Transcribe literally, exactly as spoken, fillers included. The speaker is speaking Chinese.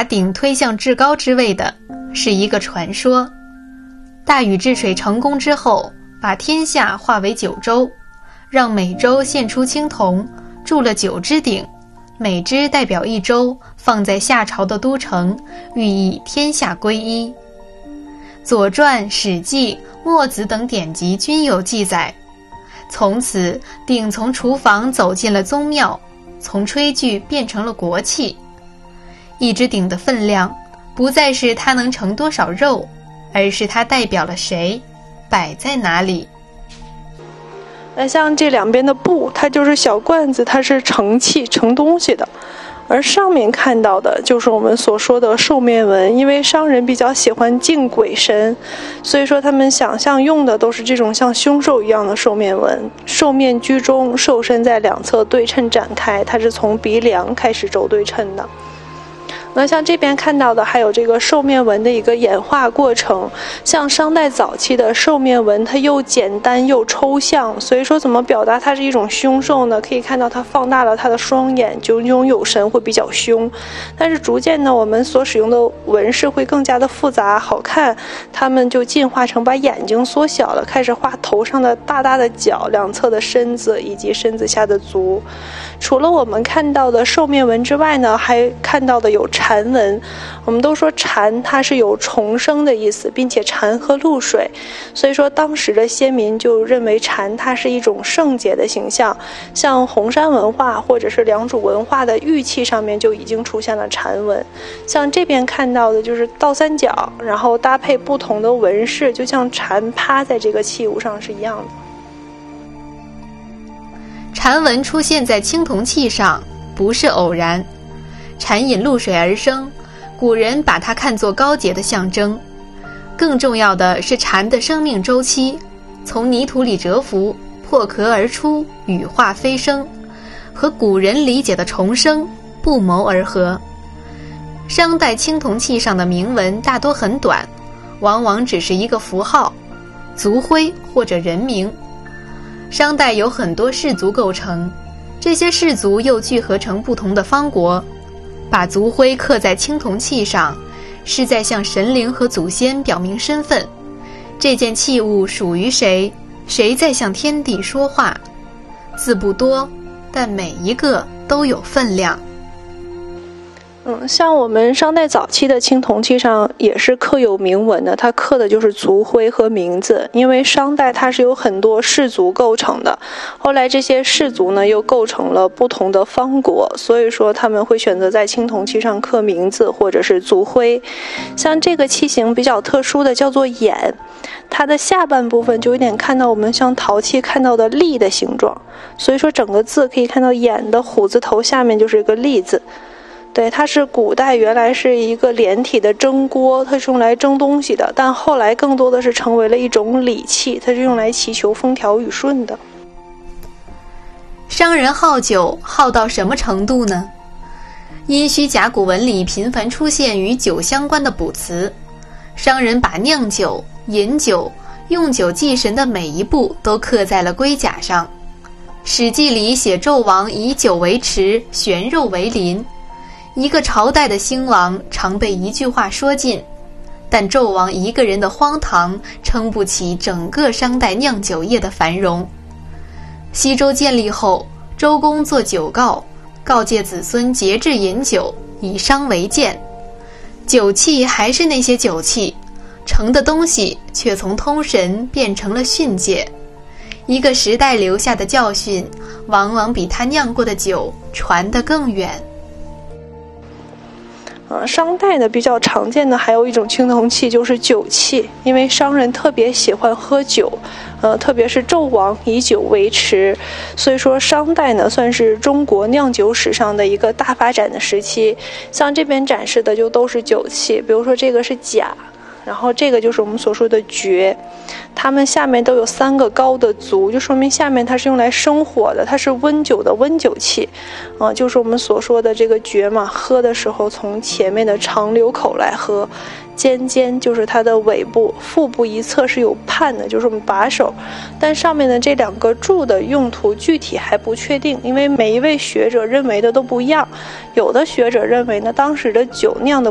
把鼎推向至高之位的是一个传说。大禹治水成功之后，把天下化为九州，让每州献出青铜，铸了九只鼎，每只代表一州，放在夏朝的都城，寓意天下归一。左传、史记、墨子等典籍均有记载。从此，鼎从厨房走进了宗庙，从炊具变成了国器。一只鼎的分量，不再是它能盛多少肉，而是它代表了谁，摆在哪里。 那像这两边的布，它就是小罐子，它是盛器盛东西的。而上面看到的就是我们所说的兽面纹，因为商人比较喜欢敬鬼神，所以说他们想象用的都是这种像凶兽一样的兽面纹。兽面居中，兽身在两侧对称展开，它是从鼻梁开始轴对称的。那像这边看到的还有这个兽面纹的一个演化过程，像商代早期的兽面纹，它又简单又抽象，所以说怎么表达它是一种凶兽呢？可以看到它放大了它的双眼，炯炯有神，会比较凶。但是逐渐呢，我们所使用的纹饰会更加的复杂好看，它们就进化成把眼睛缩小了，开始画头上的大大的角，两侧的身子以及身子下的足。除了我们看到的兽面纹之外呢，还看到的有蝉纹。我们都说蝉它是有重生的意思，并且蝉喝露水，所以说当时的先民就认为蝉它是一种圣洁的形象。像红山文化或者是良渚文化的玉器上面就已经出现了蝉纹。像这边看到的就是倒三角，然后搭配不同的纹饰，就像蝉趴在这个器物上是一样的。 蝉纹出现在青铜器上不是偶然，蝉饮露水而生，古人把它看作高洁的象征。更重要的是蝉的生命周期，从泥土里蛰伏，破壳而出，羽化飞升，和古人理解的重生不谋而合。商代青铜器上的铭文大多很短，往往只是一个符号、族徽或者人名。商代有很多氏族构成，这些氏族又聚合成不同的方国，把族徽刻在青铜器上，是在向神灵和祖先表明身份，这件器物属于谁，谁在向天地说话。字不多，但每一个都有分量。 嗯，像我们商代早期的青铜器上也是刻有铭文的，它刻的就是族徽和名字。因为商代它是有很多氏族构成的，后来这些氏族呢又构成了不同的方国，所以说他们会选择在青铜器上刻名字或者是族徽。像这个器型比较特殊的叫做眼，它的下半部分就有点看到我们像陶器看到的粒的形状，所以说整个字可以看到眼的虎字头下面就是一个粒字。对，它是古代原来是一个连体的蒸锅，它是用来蒸东西的，但后来更多的是成为了一种礼器，它是用来祈求风调雨顺的。 商人好酒好到什么程度呢？殷墟甲骨文里频繁出现与酒相关的卜辞，商人把酿酒、饮酒、用酒祭神的每一步都刻在了龟甲上。史记里写纣王以酒为池，悬肉为鳞。一个朝代的兴亡常被一句话说尽，但纣王一个人的荒唐撑不起整个商代酿酒业的繁荣。西周建立后，周公作酒告，告诫子孙节制饮酒，以商为鉴。酒器还是那些酒器，盛的东西却从通神变成了训诫。一个时代留下的教训，往往比他酿过的酒传得更远。 呃，商代的比较常见的还有一种青铜器就是酒器，因为商人特别喜欢喝酒，呃，特别是纣王以酒为池，所以说商代呢算是中国酿酒史上的一个大发展的时期。像这边展示的就都是酒器，比如说这个是甲，然后这个就是我们所说的爵，它们下面都有三个高的足，就说明下面它是用来生火的，它是温酒的温酒器，啊、呃，就是我们所说的这个爵嘛，喝的时候从前面的长流口来喝。尖尖就是它的尾部，腹部一侧是有判的，就是我们把手，但上面的这两个柱的用途具体还不确定，因为每一位学者认为的都不一样。有的学者认为呢，当时的酒酿的